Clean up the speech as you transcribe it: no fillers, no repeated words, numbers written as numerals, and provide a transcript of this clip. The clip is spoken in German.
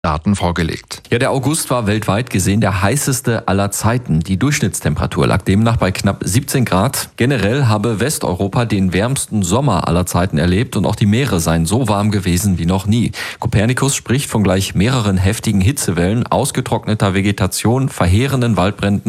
Daten vorgelegt. Ja, der August war weltweit gesehen der heißeste aller Zeiten. Die Durchschnittstemperatur lag demnach bei knapp 17 Grad. Generell habe Westeuropa den wärmsten Sommer aller Zeiten erlebt und auch die Meere seien so warm gewesen wie noch nie. Copernicus spricht von gleich mehreren heftigen Hitzewellen, ausgetrockneter Vegetation, verheerenden Waldbränden